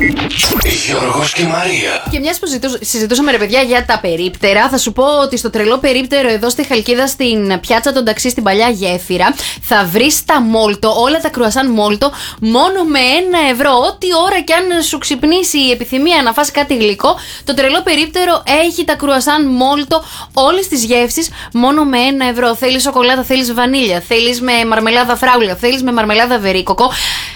Γιώργος και Μαρία. Και μιας που συζητούσαμε, ρε παιδιά, για τα περίπτερα, θα σου πω ότι στο τρελό περίπτερο εδώ στη Χαλκίδα, στην πιάτσα των ταξί, στην παλιά γέφυρα, θα βρεις τα μόλτο, όλα τα κρουασάν μόλτο, μόνο με 1€. Ό,τι ώρα κι αν σου ξυπνήσει η επιθυμία να φας κάτι γλυκό, το τρελό περίπτερο έχει τα κρουασάν μόλτο, όλες τις γεύσεις, μόνο με 1€. Θέλεις σοκολάτα, θέλεις βανίλια, θέλεις με μαρμελάδα φράουλα, θέλεις με μαρμελάδα βερίκοκο.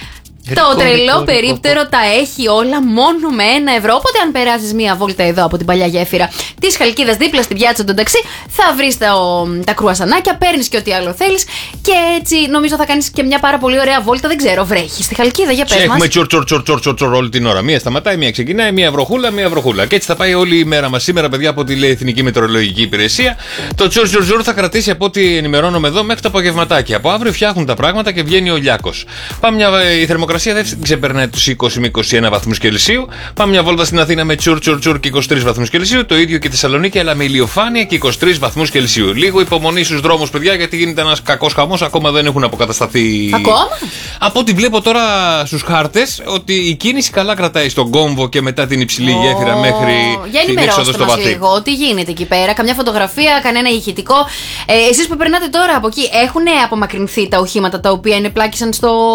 Το τρελό περίπτερο τα έχει όλα μόνο με 1€. Οπότε, αν περάσεις μία βόλτα εδώ από την παλιά γέφυρα της Χαλκίδας, δίπλα στην πιάτσα των ταξί, θα βρεις τα κρουασανάκια, παίρνεις και ό,τι άλλο θέλεις. Και έτσι νομίζω θα κάνεις και μια πάρα πολύ ωραία βόλτα. Δεν ξέρω, βρέχει στη Χαλκίδα, για πες μας. Έχουμε τσορ όλη την ώρα. Μία σταματάει, μία ξεκινάει, μία βροχούλα. Και έτσι θα πάει όλη η μέρα μας. Σήμερα, παιδιά, από τη Εθνική Μετεωρολογική Υπηρεσία, το τσορ θα κρατήσει, από ό,τι ενημερώνομαι εδώ, μέχρι το απογευματάκι. Από αύριο φτιάχνουν τα πράγματα και βγαίνει ο Λιάκος. Η θερμοκρασία δεν ξεπερνάει τους 20 με 21 βαθμούς Κελσίου. Πάμε μια βόλτα στην Αθήνα με τσουρ και 23 βαθμούς Κελσίου. Το ίδιο και Θεσσαλονίκη, αλλά με ηλιοφάνεια και 23 βαθμούς Κελσίου. Λίγο υπομονή στους δρόμους, παιδιά, γιατί γίνεται ένας κακός χαμός. Ακόμα δεν έχουν αποκατασταθεί. Ακόμα? Από ό,τι βλέπω τώρα στους χάρτες, ότι η κίνηση καλά κρατάει στον κόμβο και μετά την υψηλή γέφυρα μέχρι την έξοδο στο βαθύ. Λίγο, τι γίνεται εκεί πέρα, καμιά φωτογραφία, κανένα ηχητικό. Εσείς που περνάτε τώρα από εκεί, έχουν απομακρυνθεί τα οχήματα τα οποία πλάκησαν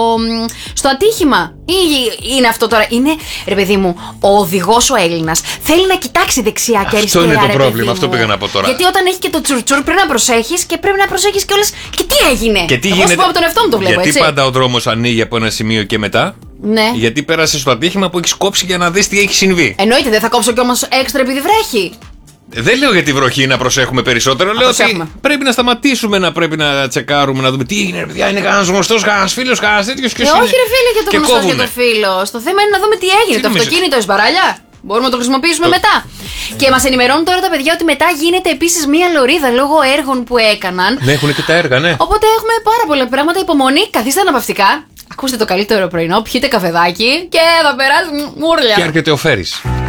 στο ατύχημα? Ή είναι αυτό τώρα? Είναι, ρε παιδί μου, ο οδηγός ο Έλληνας θέλει να κοιτάξει δεξιά και αριστερά. Αυτό είναι το πρόβλημα, αυτό πήγα να πω τώρα. Γιατί όταν έχει και το τσουρτσουρ πρέπει να προσέχεις και πρέπει να προσέχεις κιόλας και τι έγινε. Και τι εγώ γίνεται. σου πω από τον εαυτό μου το βλέπω, γιατί έτσι. πάντα ο δρόμος ανοίγει από ένα σημείο και μετά? Ναι. Γιατί πέρασε στο ατύχημα που έχει κόψει για να δεις τι έχει συμβεί. Εννοείται, δεν θα κόψω κι όμως έξτρα επειδή βρέχει. Δεν λέω για τη βροχή να προσέχουμε περισσότερο. Λέω ότι πρέπει να σταματήσουμε να τσεκάρουμε, να δούμε τι έγινε, παιδιά. Είναι κανένας γνωστός, κανένας φίλος, κανένας τέτοιος. Όχι, ρε φίλε, για το γνωστό και το φίλο. Στο θέμα είναι να δούμε τι έγινε. Το αυτοκίνητο εσπαράλια. Μπορούμε να το χρησιμοποιήσουμε μετά. Και μας ενημερώνουν τώρα τα παιδιά ότι μετά γίνεται επίσης μία λωρίδα λόγω έργων που έκαναν. Ναι, έχουν και τα έργα, ναι. Οπότε έχουμε πάρα πολλά πράγματα. Υπομονή, καθίστε αναπαυτικά. Ακούστε το καλύτερο πρωινό, πιείτε καφεδάκι και θα περάσει μούρλια. Και έρχεται ο Φέρης.